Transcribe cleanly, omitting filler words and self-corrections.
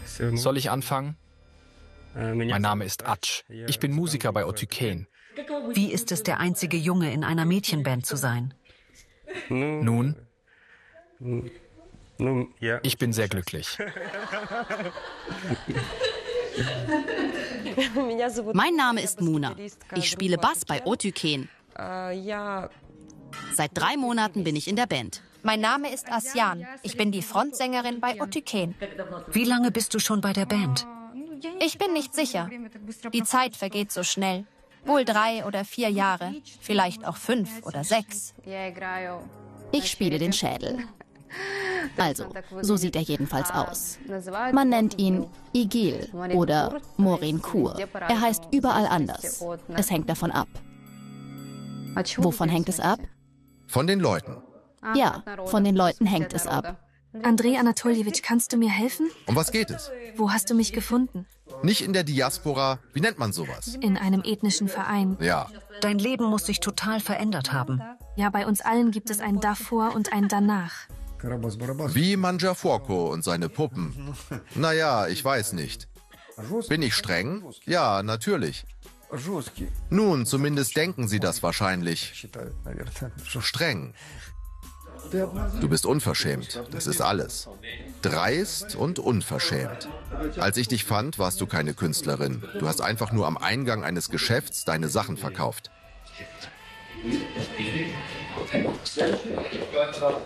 Soll ich anfangen? Mein Name ist Atsch. Ich bin Musiker bei Otykeen. Wie ist es, der einzige Junge in einer Mädchenband zu sein? Nun, ich bin sehr glücklich. Mein Name ist Muna. Ich spiele Bass bei Otykeen. Seit 3 Monaten bin ich in der Band. Mein Name ist Asjan. Ich bin die Frontsängerin bei Otykeen. Wie lange bist du schon bei der Band? Ich bin nicht sicher. Die Zeit vergeht so schnell. Wohl 3 oder 4 Jahre, vielleicht auch 5 oder 6. Ich spiele den Schädel. Also, so sieht er jedenfalls aus. Man nennt ihn Igil oder Morin Kur. Er heißt überall anders. Es hängt davon ab. Wovon hängt es ab? Von den Leuten. Ja, von den Leuten hängt es ab. Andrei Anatoljewitsch, kannst du mir helfen? Um was geht es? Wo hast du mich gefunden? Nicht in der Diaspora. Wie nennt man sowas? In einem ethnischen Verein. Ja. Dein Leben muss sich total verändert haben. Ja, bei uns allen gibt es ein Davor und ein Danach. Wie Mangiafuoco und seine Puppen. Naja, ich weiß nicht. Bin ich streng? Ja, natürlich. Nun, zumindest denken sie das wahrscheinlich. Streng. Du bist unverschämt, das ist alles. Dreist und unverschämt. Als ich dich fand, warst du keine Künstlerin. Du hast einfach nur am Eingang eines Geschäfts deine Sachen verkauft.